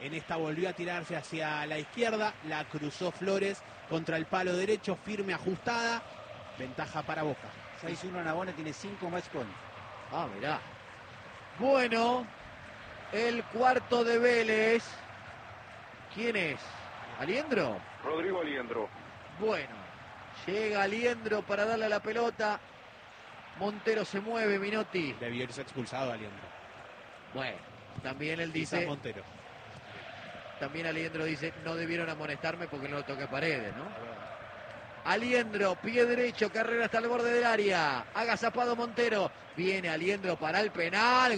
En esta volvió a tirarse hacia la izquierda, la cruzó Flores contra el palo derecho, firme, ajustada, ventaja para Boca. 6-1 Navone, tiene 5 match points. Ah, mirá. Bueno, el cuarto de Vélez. ¿Quién es? ¿Aliendro? Rodrigo Aliendro. Bueno, llega Aliendro para darle a la pelota. Montero se mueve, Minotti. Debió irse expulsado Aliendro. Bueno, también él Quizás dice... Montero. También Aliendro dice, no debieron amonestarme porque no toqué Paredes, ¿no? Aliendro, pie derecho, carrera hasta el borde del área. Agazapado Montero. Viene Aliendro para el penal.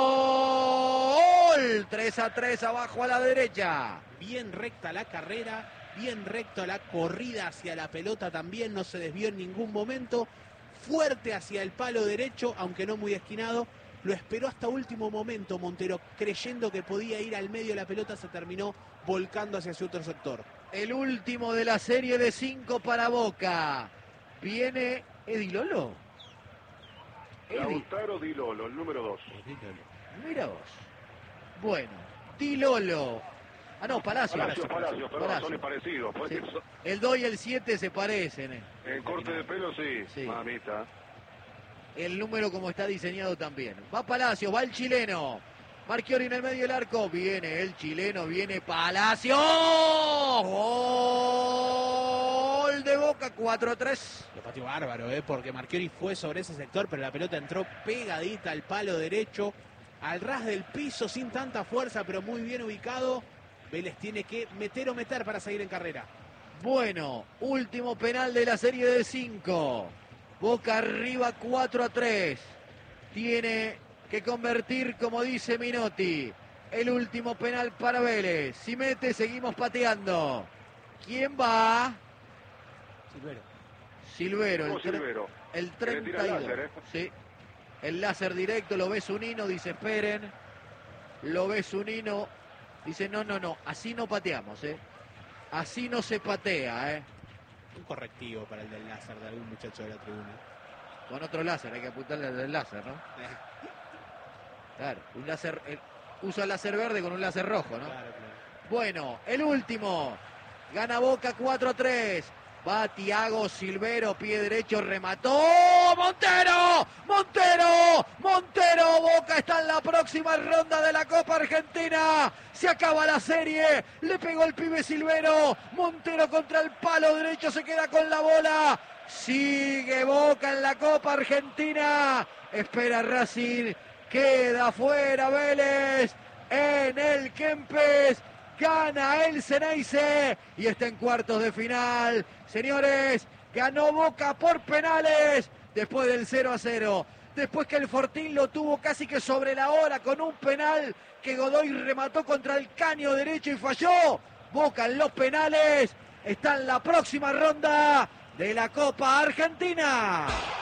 ¡Gol! 3-3 abajo a la derecha. Bien recta la carrera, bien recta la corrida hacia la pelota también, no se desvió en ningún momento. Fuerte hacia el palo derecho, aunque no muy esquinado. Lo esperó hasta último momento Montero, creyendo que podía ir al medio. La pelota se terminó volcando hacia su otro sector. El último de la serie de 5 para Boca. Viene Edi Lolo. Lautaro Di Lolo, el número 2. Mira vos. Bueno, Di Lolo. Ah, no, Palacio. Palacio, perdón, son parecidos. Sí. El 2 y el 7 se parecen. En corte de pelo, sí. Mamita. El número como está diseñado también. Va Palacio, va el chileno. Marchiori en el medio del arco. Viene el chileno, viene Palacio. Gol de Boca, 4-3. Lo pateó bárbaro, porque Marchiori fue sobre ese sector, pero la pelota entró pegadita al palo derecho, al ras del piso, sin tanta fuerza, pero muy bien ubicado. Vélez tiene que meter para seguir en carrera. Bueno, último penal de la serie de 5. Boca arriba 4-3. Tiene que convertir, como dice Minotti. El último penal para Vélez. Si mete, seguimos pateando. ¿Quién va? Silvero. Silvero. El 32. El láser, Sí. El láser directo, lo ve Zunino, dice esperen. Lo ve Zunino. Dice no, así no pateamos, Así no se patea, Un correctivo para el del láser de algún muchacho de la tribuna. Con otro láser, hay que apuntarle al del láser, ¿no? Claro, un láser, usa el láser verde con un láser rojo, ¿no? Claro. Bueno, el último. Gana Boca 4-3. Va Thiago Silvero, pie derecho, remató. ¡Montero! Boca está en la próxima ronda de la Copa Argentina. Se acaba la serie. Le pegó el pibe Silvero. Montero contra el palo derecho, se queda con la bola. Sigue Boca en la Copa Argentina. Espera Racing. Queda fuera Vélez. En el Kempes. Gana el Ceneice y está en cuartos de final. Señores, ganó Boca por penales después del 0-0. Después que el Fortín lo tuvo casi que sobre la hora con un penal que Godoy remató contra el caño derecho y falló. Boca en los penales está en la próxima ronda de la Copa Argentina.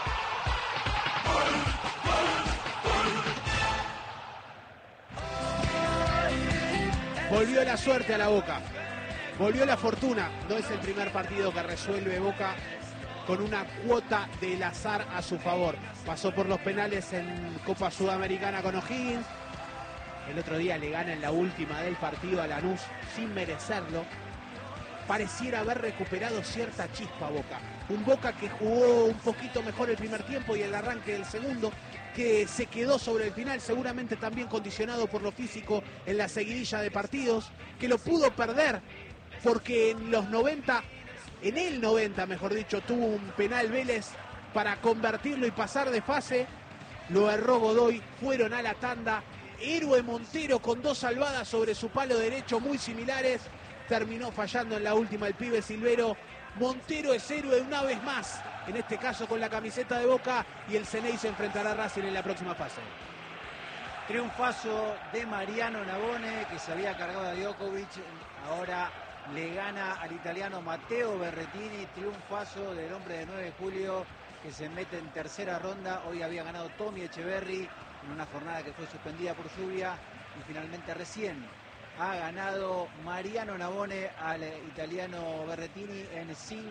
Volvió la suerte a la Boca, volvió la fortuna. No es el primer partido que resuelve Boca con una cuota del azar a su favor. Pasó por los penales en Copa Sudamericana con O'Higgins. El otro día le gana en la última del partido a Lanús sin merecerlo. Pareciera haber recuperado cierta chispa Boca. Un Boca que jugó un poquito mejor el primer tiempo y el arranque del segundo, que se quedó sobre el final, seguramente también condicionado por lo físico en la seguidilla de partidos, que lo pudo perder porque en el 90, mejor dicho, tuvo un penal Vélez para convertirlo y pasar de fase. Lo erró Godoy, fueron a la tanda. Héroe Montero con 2 salvadas sobre su palo derecho muy similares. Terminó fallando en la última el pibe Silvero. Montero es héroe una vez más, en este caso con la camiseta de Boca, y el Ceneice se enfrentará a Racing en la próxima fase. Triunfazo de Mariano Navone, que se había cargado a Djokovic, ahora le gana al italiano Matteo Berrettini. Triunfazo del hombre de 9 de julio, que se mete en tercera ronda. Hoy había ganado Tommy Echeverry en una jornada que fue suspendida por lluvia, y finalmente recién ha ganado Mariano Navone al italiano Berrettini en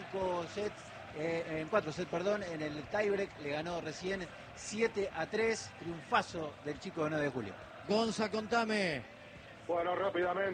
4 sets, en el tiebreak. Le ganó recién 7-3, triunfazo del chico de 9 de julio. Gonza, contame. Bueno, rápidamente.